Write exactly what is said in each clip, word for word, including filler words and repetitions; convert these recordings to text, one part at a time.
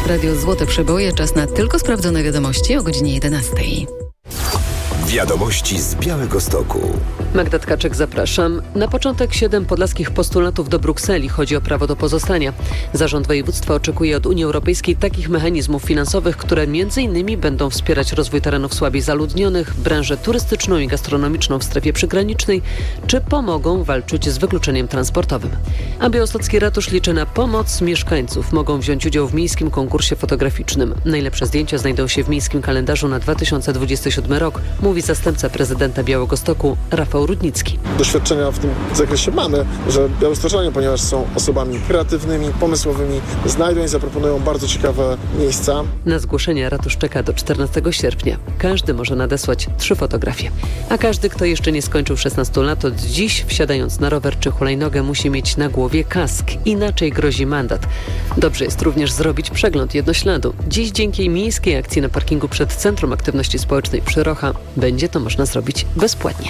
Radio Złote Przeboje. Czas na tylko sprawdzone wiadomości o godzinie jedenastej. Wiadomości z Białegostoku. Magda Tkaczek, zapraszam. Na początek siedem podlaskich postulatów do Brukseli. Chodzi o prawo do pozostania. Zarząd województwa oczekuje od Unii Europejskiej takich mechanizmów finansowych, które między innymi będą wspierać rozwój terenów słabiej zaludnionych, branżę turystyczną i gastronomiczną w strefie przygranicznej, czy pomogą walczyć z wykluczeniem transportowym. A białostocki ratusz liczy na pomoc mieszkańców. Mogą wziąć udział w miejskim konkursie fotograficznym. Najlepsze zdjęcia znajdą się w miejskim kalendarzu na dwa tysiące dwudziesty siódmy rok, mówi zastępca prezydenta Białegostoku Rafał Rudnicki. Doświadczenia w tym zakresie mamy, że białostoczanie, ponieważ są osobami kreatywnymi, pomysłowymi, znajdą i zaproponują bardzo ciekawe miejsca. Na zgłoszenie ratusz czeka do czternastego sierpnia. Każdy może nadesłać trzy fotografie. A każdy, kto jeszcze nie skończył szesnastu lat, od dziś wsiadając na rower czy hulajnogę musi mieć na głowie kask. Inaczej grozi mandat. Dobrze jest również zrobić przegląd jednośladu. Dziś dzięki miejskiej akcji na parkingu przed Centrum Aktywności Społecznej Przyrocha będzie to można zrobić bezpłatnie.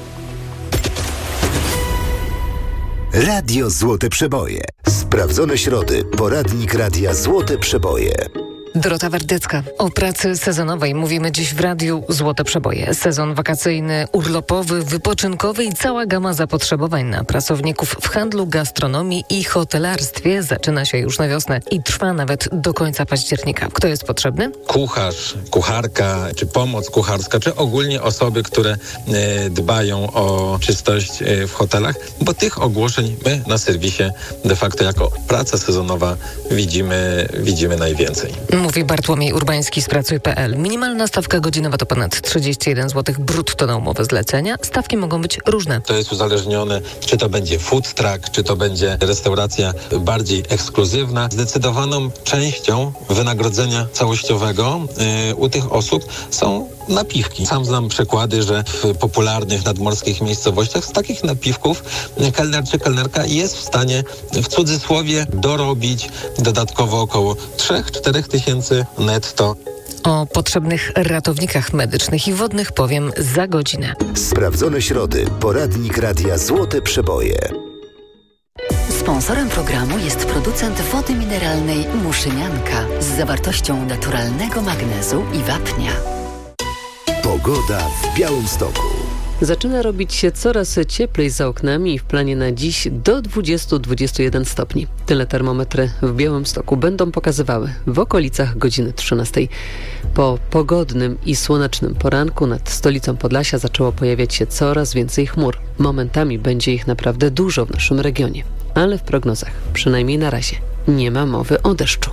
Radio Złote Przeboje. Sprawdzone środy. Poradnik Radia Złote Przeboje. Dorota Wardecka. O pracy sezonowej mówimy dziś w Radiu Złote Przeboje. Sezon wakacyjny, urlopowy, wypoczynkowy i cała gama zapotrzebowań na pracowników w handlu, gastronomii i hotelarstwie zaczyna się już na wiosnę i trwa nawet do końca października. Kto jest potrzebny? Kucharz, kucharka, czy pomoc kucharska, czy ogólnie osoby, które e, dbają o czystość e, w hotelach, bo tych ogłoszeń my na serwisie de facto jako praca sezonowa widzimy, widzimy najwięcej. Mówi Bartłomiej Urbański z Pracuj kropka pe el. Minimalna stawka godzinowa to ponad trzydzieści jeden złotych brutto na umowę zlecenia. Stawki mogą być różne. To jest uzależnione, czy to będzie food truck, czy to będzie restauracja bardziej ekskluzywna. Zdecydowaną częścią wynagrodzenia całościowego yy, u tych osób są napiwki. Sam znam przykłady, że w popularnych nadmorskich miejscowościach z takich napiwków kelner czy kelnerka jest w stanie w cudzysłowie dorobić dodatkowo około trzy do czterech tysięcy netto. O potrzebnych ratownikach medycznych i wodnych powiem za godzinę. Sprawdzone środy. Poradnik Radia Złote Przeboje. Sponsorem programu jest producent wody mineralnej Muszynianka z zawartością naturalnego magnezu i wapnia. Pogoda w Białymstoku. Zaczyna robić się coraz cieplej za oknami i w planie na dziś do dwudziestu do dwudziestu jeden stopni. Tyle termometry w Białymstoku będą pokazywały w okolicach godziny trzynastej. Po pogodnym i słonecznym poranku nad stolicą Podlasia zaczęło pojawiać się coraz więcej chmur. Momentami będzie ich naprawdę dużo w naszym regionie, ale w prognozach, przynajmniej na razie, nie ma mowy o deszczu.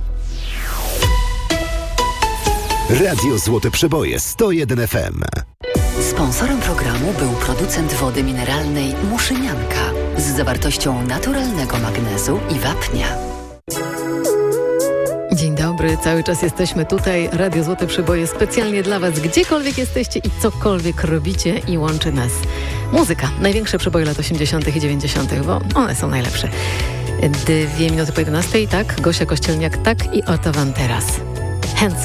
Radio Złote Przeboje sto jeden F M. Sponsorem programu był producent wody mineralnej Muszynianka z zawartością naturalnego magnezu i wapnia. Dzień dobry, cały czas jesteśmy tutaj. Radio Złote Przeboje specjalnie dla Was, gdziekolwiek jesteście i cokolwiek robicie i łączy nas muzyka. Największe przeboje lat osiemdziesiątych i dziewięćdziesiątych, bo one są najlepsze. Dwie minuty po jedenastej, tak? Gosia Kościelniak, tak i oto Wam teraz.